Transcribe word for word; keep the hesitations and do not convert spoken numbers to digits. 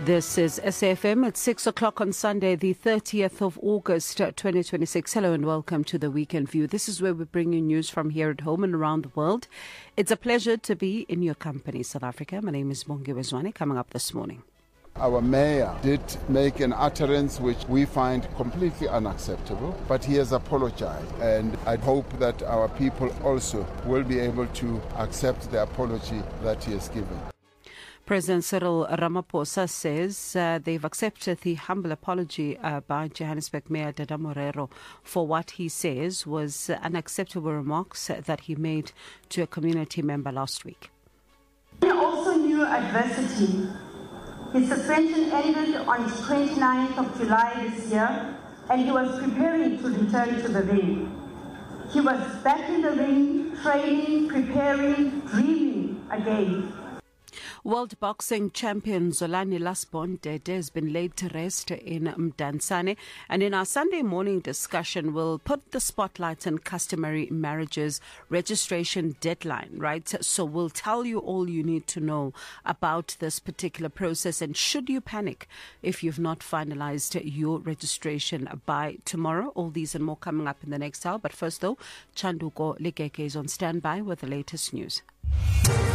This is S A F M at six o'clock on Sunday, the thirtieth of August, twenty twenty-six. Hello and welcome to the Weekend View. This is where we bring you news from here at home and around the world. It's a pleasure to be in your company, South Africa. My name is Bongi Wezwane, coming up this morning. Our mayor did make an utterance which we find completely unacceptable, but he has apologized, and I hope that our people also will be able to accept the apology that he has given. President Cyril Ramaphosa says uh, they've accepted the humble apology uh, by Johannesburg Mayor Dada Morero for what he says was uh, unacceptable remarks that he made to a community member last week. He also knew adversity. His suspension ended on the twenty-ninth of July this year, and he was preparing to return to the ring. He was back in the ring, training, preparing, dreaming again. World boxing champion Zolani Lasbon Dede has been laid to rest in Mdantsane. And in our Sunday morning discussion, we'll put the spotlight on customary marriages registration deadline, right? So we'll tell you all you need to know about this particular process. And should you panic if you've not finalized your registration by tomorrow? All these and more coming up in the next hour. But first, though, Chanduko Lekeke is on standby with the latest news.